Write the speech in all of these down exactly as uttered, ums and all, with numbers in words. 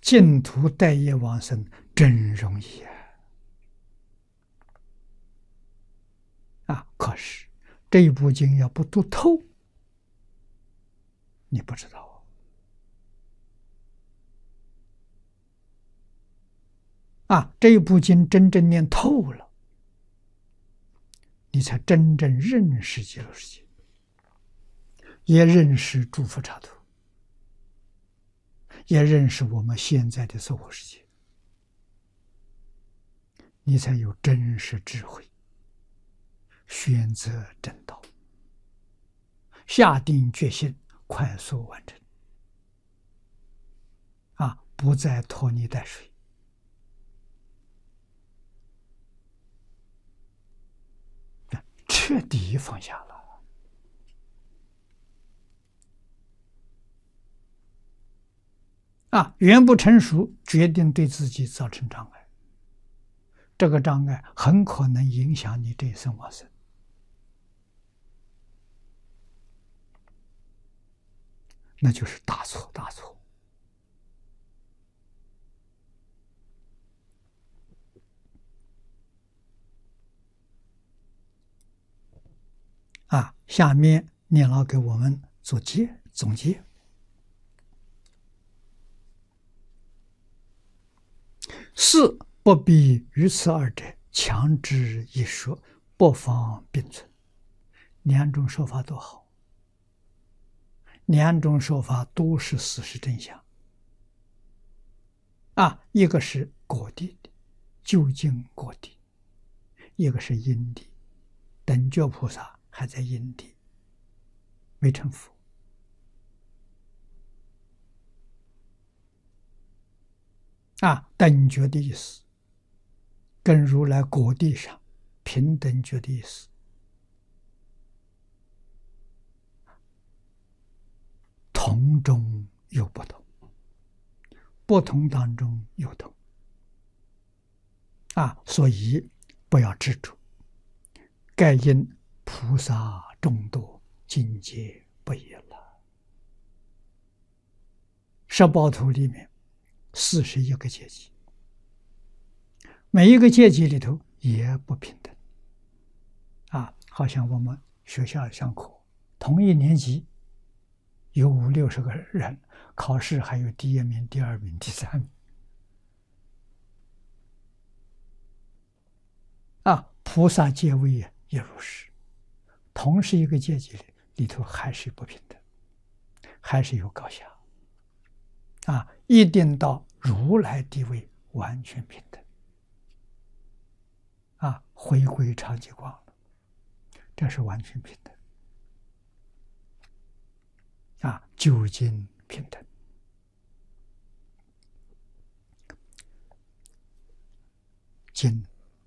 净土待业往生真容易啊！啊，可是这一部经要不读透，你不知道啊！这一部经真正念透了，你才真正认识极乐世界，也认识诸佛刹土，也认识我们现在的娑婆世界，你才有真实智慧，选择正道，下定决心，快速完成。啊，不再拖泥带水。彻底放下了啊！缘不成熟，决定对自己造成障碍，这个障碍很可能影响你这一生往生，那就是大错大错啊！下面念老给我们做结总结。四不必于此二者强制一说，不妨并存。两种说法都好，两种说法都是事实真相啊！一个是果地的究竟果地，一个是因地，等觉菩萨还在因地，没成佛啊。等觉的意思跟如来果地上平等觉的意思同中有不同，不同当中有同啊，所以不要执着，盖因菩萨众多，境界不一了。十报图里面四十一个阶级，每一个阶级里头也不平等啊，好像我们学校上课，同一年级有五六十个人，考试还有第一名、第二名、第三名啊，菩萨阶位也如是，同是一个阶级里里头还是不平等，还是有高下啊，一定到如来地位完全平等啊，回归常寂光了，这是完全平等啊，究竟平等。经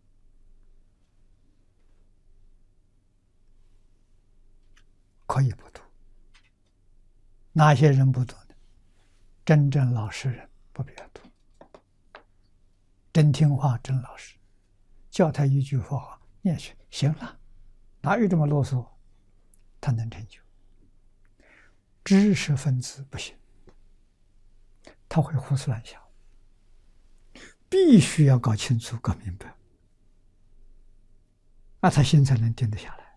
可以不读，哪些人不读呢？真正老实人不必要读，真听话、真老实，叫他一句话念去行了，哪有这么啰嗦？他能成就。知识分子不行，他会胡思乱想，必须要搞清楚、搞明白，啊，他心才能定得下来。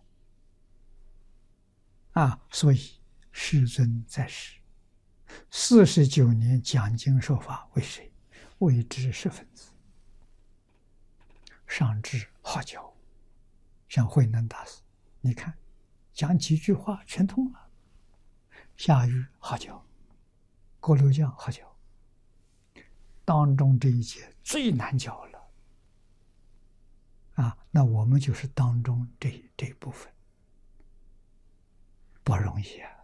啊，所以世尊在世四十九年讲经说法，为谁？为知识分子。上至好教，像慧能大师，你看讲几句话全通了。下愚好教，郭刘将好教，当中这一节最难教了啊！那我们就是当中这这一部分。不容易啊，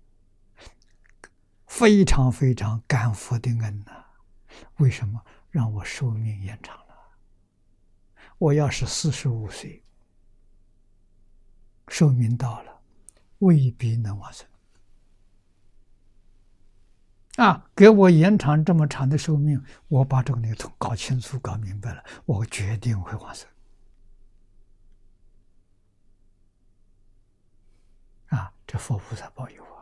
非常非常感佛的恩呐、啊！为什么让我寿命延长了？我要是四十五岁，寿命到了，未必能往生啊！给我延长这么长的寿命，我把这个内容搞清楚、搞明白了，我决定会往生啊！这佛菩萨保佑我。